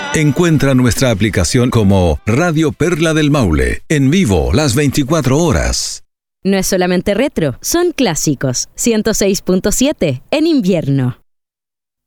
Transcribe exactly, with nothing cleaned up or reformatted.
Encuentra nuestra aplicación como Radio Perla del Maule, en vivo las veinticuatro horas. No es solamente retro, son clásicos. ciento seis punto siete en invierno.